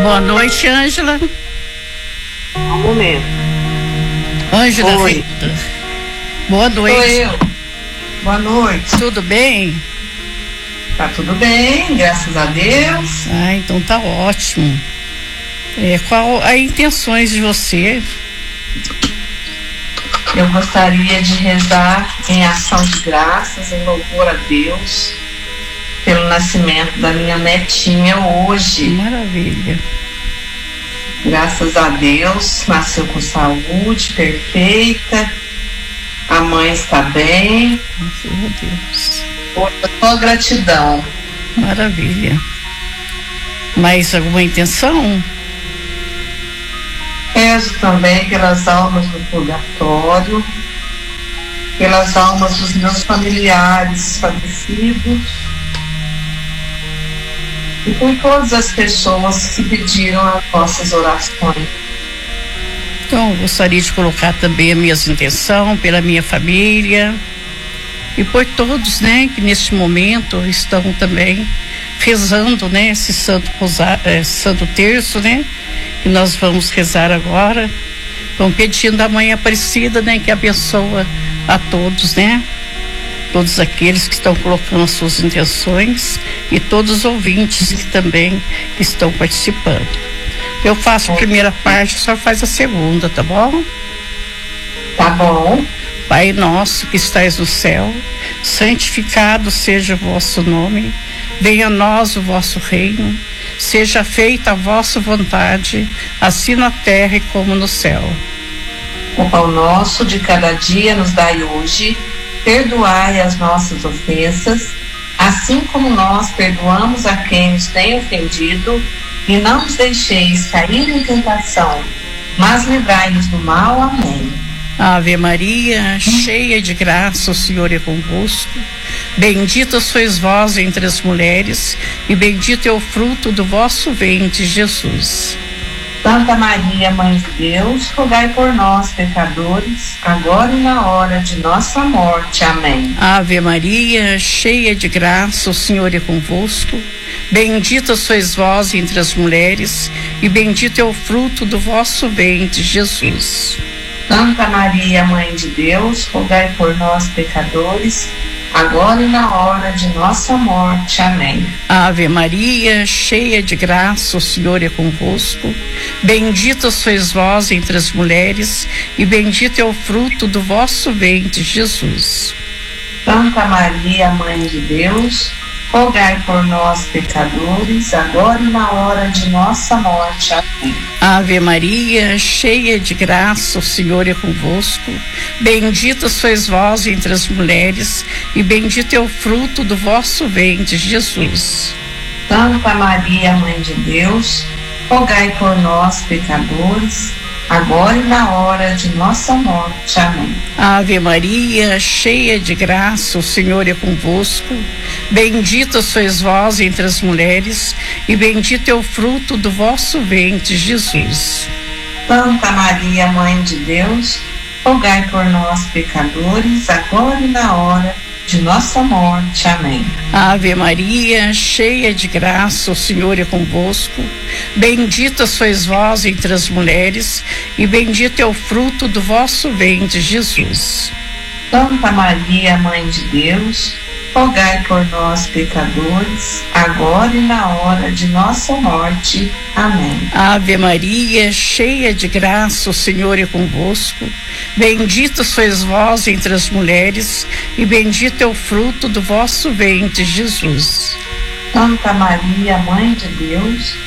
Boa noite, Ângela. Um momento. Ângela. Oi. Boa noite. Sou eu. Boa noite. Tudo bem? Tá tudo bem, graças a Deus. Ah, então tá ótimo. Qual as intenções de você? Eu gostaria de rezar em ação de graças, em louvor a Deus, pelo nascimento da minha netinha hoje. Maravilha. Graças a Deus, nasceu com saúde perfeita, a mãe está bem. Graças a Deus. Só gratidão. Maravilha. Mais alguma intenção? Rezo também pelas almas do purgatório, pelas almas dos meus familiares falecidos e por todas as pessoas que pediram as nossas orações. Então, eu gostaria de colocar também a minha intenção pela minha família e por todos, né, que neste momento estão também rezando, né, esse santo terço, né, que nós vamos rezar agora. Então, pedindo à Mãe Aparecida, né, que abençoa a todos, né, todos aqueles que estão colocando as suas intenções e todos os ouvintes que também estão participando. Eu faço a primeira parte, só faz a segunda, tá bom? Tá bom. Pai nosso que estais no céu, santificado seja o vosso nome, venha a nós o vosso reino, seja feita a vossa vontade, assim na terra como no céu. O pão nosso de cada dia nos dai hoje, perdoai as nossas ofensas, assim como nós perdoamos a quem nos tem ofendido, e não nos deixeis cair em tentação, mas livrai-nos do mal. Amém. Ave Maria, cheia de graça, o Senhor é convosco. Bendita sois vós entre as mulheres, e bendito é o fruto do vosso ventre, Jesus. Santa Maria, Mãe de Deus, rogai por nós, pecadores, agora e na hora de nossa morte. Amém. Ave Maria, cheia de graça, o Senhor é convosco. Bendita sois vós entre as mulheres, e bendito é o fruto do vosso ventre, Jesus. Santa Maria, Mãe de Deus, rogai por nós, pecadores, agora e na hora de nossa morte. Amém. Ave Maria, cheia de graça, o Senhor é convosco. Bendita sois vós entre as mulheres, e bendito é o fruto do vosso ventre, Jesus. Santa Maria, Mãe de Deus, rogai por nós, pecadores, agora e na hora de nossa morte. Amém. Ave Maria, cheia de graça, o Senhor é convosco. Bendita sois vós entre as mulheres, e bendito é o fruto do vosso ventre, Jesus. Santa Maria, Mãe de Deus, rogai por nós, pecadores, agora e na hora de nossa morte. Amém. Ave Maria, cheia de graça, o Senhor é convosco. Bendita sois vós entre as mulheres, e bendito é o fruto do vosso ventre, Jesus. Santa Maria, Mãe de Deus, rogai por nós, pecadores, agora e na hora de nossa morte. Amém. Ave Maria, cheia de graça, o Senhor é convosco. Bendita sois vós entre as mulheres, e bendito é o fruto do vosso ventre, Jesus. Santa Maria, Mãe de Deus, rogai por nós, pecadores, agora e na hora de nossa morte. Amém. Ave Maria, cheia de graça, o Senhor é convosco. Bendita sois vós entre as mulheres, e bendito é o fruto do vosso ventre, Jesus. Santa Maria, Mãe de Deus,